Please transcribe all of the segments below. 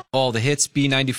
All the hits,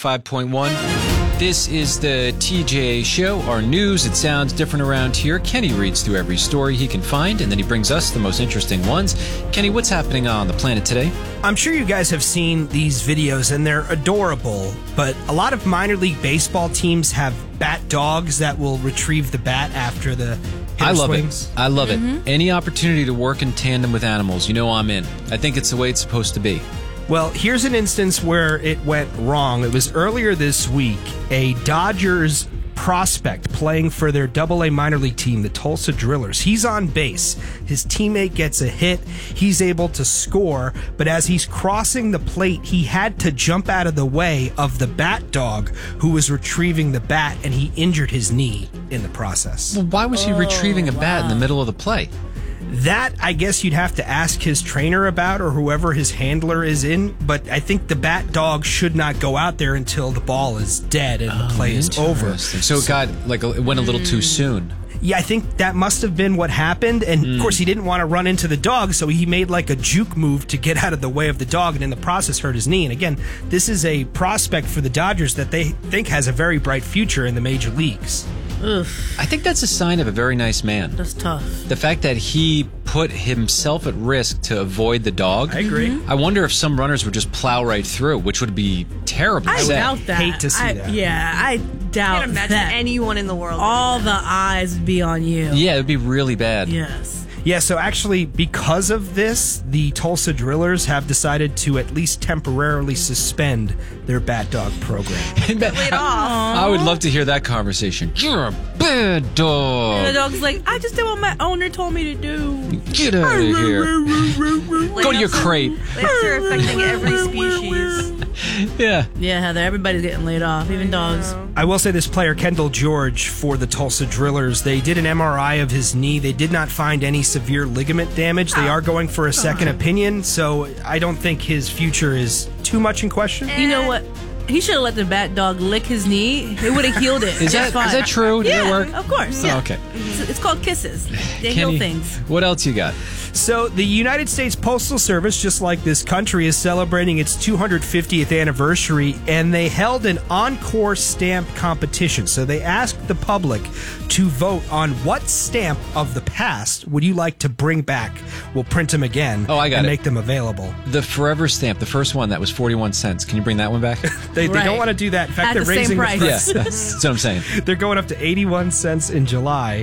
B95.1. This is the TJ Show, our news. It sounds different around here. Kenny reads through every story he can find, and then he brings us the most interesting ones. Kenny, what's happening on the planet today? I'm sure you guys have seen these videos, and they're adorable, but a lot of minor league baseball teams have bat dogs that will retrieve the bat after the hitter swings. I love it. Any opportunity to work in tandem with animals, you know I'm in. I think it's the way it's supposed to be. Well, here's an instance where it went wrong. It was earlier this week. A Dodgers prospect playing for their AA minor league team, the Tulsa Drillers. He's on base. His teammate gets a hit. He's able to score, but as he's crossing the plate, he had to jump out of the way of the bat dog who was retrieving the bat, and he injured his knee in the process. Well, why was he retrieving a bat in the middle of the play? That, I guess you'd have to ask his trainer about, or whoever his handler is in, but I think the bat dog should not go out there until the ball is dead and the play is over. So it went a little too soon. Yeah, I think that must have been what happened, and of course he didn't want to run into the dog, so he made like a juke move to get out of the way of the dog, and in the process hurt his knee. And again, this is a prospect for the Dodgers that they think has a very bright future in the major leagues. Oof. I think that's a sign of a very nice man. That's tough. The fact that he put himself at risk to avoid the dog. I agree. I wonder if some runners would just plow right through, which would be terrible. I doubt that. Hate to see that. Yeah, I doubt I can't imagine that. anyone in the world. All the eyes would be on you. Yeah, it would be really bad. Yes. Yeah, so actually, because of this, the Tulsa Drillers have decided to at least temporarily suspend their bat dog program. Laid off. I would love to hear that conversation. You're a bad dog. And the dog's like, I just did what my owner told me to do. Get out of here. Go to your crate. Layoffs are affecting every species. Yeah. Yeah, Heather, everybody's getting laid off, even dogs. I will say this player, Kendall George, for the Tulsa Drillers, they did an MRI of his knee. They did not find any severe ligament damage. They are going for a second opinion, so I don't think his future is too much in question. You know what? He should have let the bat dog lick his knee. It would have healed it. Is that true? Did Yeah, it work? of course. Oh, Yeah. okay. It's called kisses. They Kenny, heal things. what else you got? So the United States Postal Service, just like this country, is celebrating its 250th anniversary, and they held an encore stamp competition. So they asked the public to vote on what stamp of the past would you like to bring back. We'll print them again and make them available. The Forever stamp, the first one, that was 41 cents. Can you bring that one back? They don't want to do that. In fact, At they're the same raising price. the Yeah, that's what I'm saying. They're going up to 81 cents in July.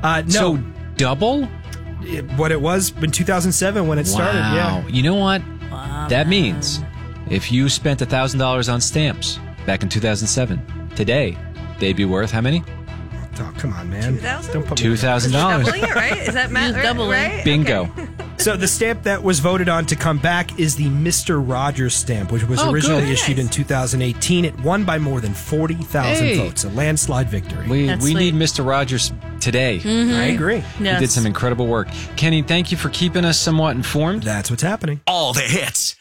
So double? What it was in 2007 when it started, yeah. You know what? That means if you spent $1,000 on stamps back in 2007, today they'd be worth how many? Oh, come on, man. 2,000? Don't put me $2,000. Doubling it, right? Is that Matt? Doubling. Right? Bingo. Okay. So the stamp that was voted on to come back is the Mr. Rogers stamp, which was originally good. issued in 2018. It won by more than 40,000 votes, a landslide victory. We That's need sweet. Mr. Rogers today. I agree. He did some incredible work. Kenny, thank you for keeping us somewhat informed. That's what's happening. All the hits.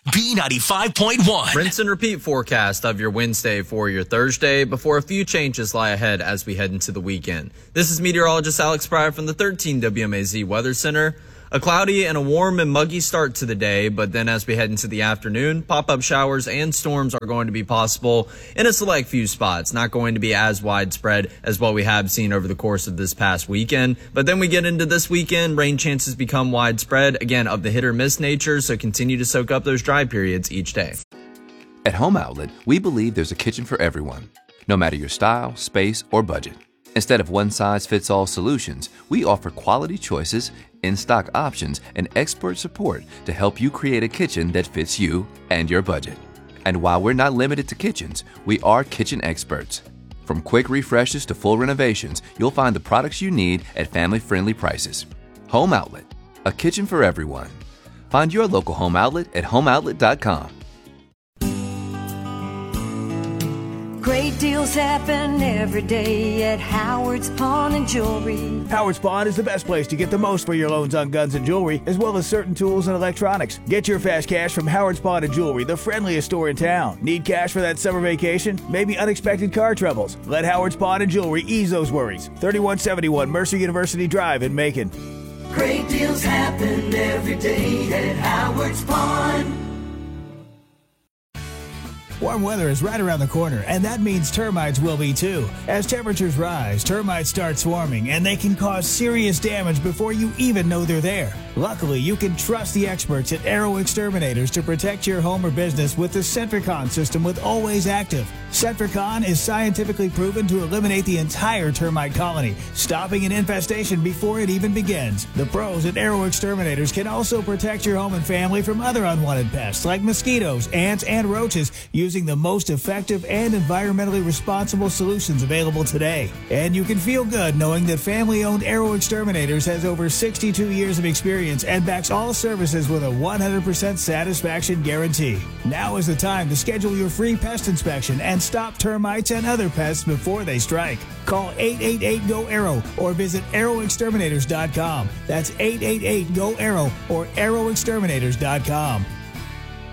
B95.1. Rinse and repeat forecast of your Wednesday for your Thursday before a few changes lie ahead as we head into the weekend. This is meteorologist Alex Pryor from the 13 WMAZ Weather Center. A cloudy and a warm and muggy start to the day, but then as we head into the afternoon, pop-up showers and storms are going to be possible in a select few spots. Not going to be as widespread as what we have seen over the course of this past weekend. But then we get into this weekend, rain chances become widespread, again, of the hit or miss nature, so continue to soak up those dry periods each day. At Home Outlet, we believe there's a kitchen for everyone, no matter your style, space, or budget. Instead of one-size-fits-all solutions, we offer quality choices, in-stock options, and expert support to help you create a kitchen that fits you and your budget. And while we're not limited to kitchens, we are kitchen experts. From quick refreshes to full renovations, you'll find the products you need at family-friendly prices. Home Outlet, a kitchen for everyone. Find your local Home Outlet at homeoutlet.com. Great deals happen every day at Howard's Pawn and Jewelry. Howard's Pawn is the best place to get the most for your loans on guns and jewelry, as well as certain tools and electronics. Get your fast cash from Howard's Pawn and Jewelry, the friendliest store in town. Need cash for that summer vacation? Maybe unexpected car troubles? Let Howard's Pawn and Jewelry ease those worries. 3171 Mercer University Drive in Macon. Great deals happen every day at Howard's Pawn. Warm weather is right around the corner, and that means termites will be too. As temperatures rise, termites start swarming, and they can cause serious damage before you even know they're there. Luckily, you can trust the experts at Arrow Exterminators to protect your home or business with the Centricon system with Always Active. Centricon is scientifically proven to eliminate the entire termite colony, stopping an infestation before it even begins. The pros at Arrow Exterminators can also protect your home and family from other unwanted pests like mosquitoes, ants, and roaches using the most effective and environmentally responsible solutions available today. And you can feel good knowing that family-owned Arrow Exterminators has over 62 years of experience and backs all services with a 100% satisfaction guarantee. Now is the time to schedule your free pest inspection and stop termites and other pests before they strike. Call 888-GO-ARROW or visit arrowexterminators.com. That's 888-GO-ARROW or arrowexterminators.com.